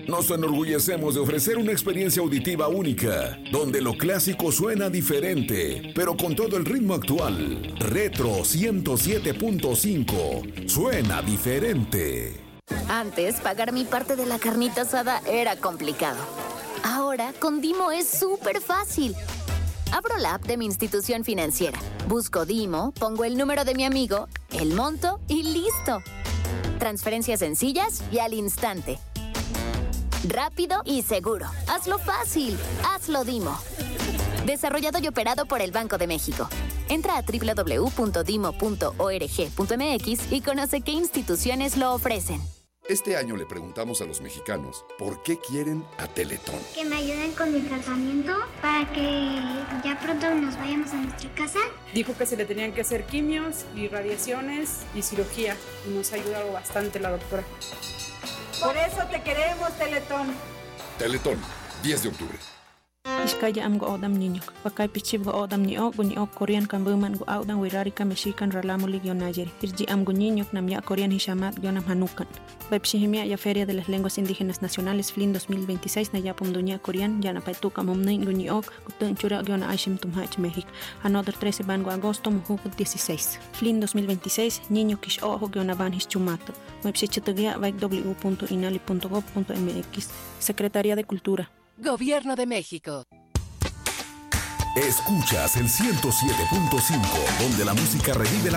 Nos enorgullecemos de ofrecer una experiencia auditiva única, donde lo clásico suena diferente, pero con todo el ritmo actual. Retro 107.5 suena diferente. Antes, pagar mi parte de la carnita asada era complicado. Ahora, con Dimo es súper fácil. Abro la app de mi institución financiera, busco Dimo, pongo el número de mi amigo, el monto y ¡listo! Transferencias sencillas y al instante. Rápido y seguro. Hazlo fácil. Hazlo Dimo. Desarrollado y operado por el Banco de México. Entra a www.dimo.org.mx y conoce qué instituciones lo ofrecen. Este año le preguntamos a los mexicanos por qué quieren a Teletón. Que me ayuden con mi tratamiento para que ya pronto nos vayamos a nuestra casa. Dijo que se le tenían que hacer quimios y radiaciones y cirugía. Y nos ha ayudado bastante la doctora. Por eso te queremos, Teletón. Teletón, 10 de octubre. Iskaya am go odam niño. Pakay pichib go odam ni o Korean kan buman go audan wirari ka mexican ralamo ligio nayeri. Irji am go niño nam ya Korean hishamat gionam hanukan. Baipshihimia ya Feria de las Lenguas Indígenas Nacionales FLIN 2026 na yapum dunia Korean ya na paituka momnin go ni ok gutun chura giona aishim tumhach México. Another 13 ban go agosto mujuk 16. FLIN 2026 niño kish ojo giona ban hischumato. Baipshichitugia baik w.inali.gov.mx. Secretaría de Cultura. Gobierno de México. Escuchas el 107.5, donde la música revive la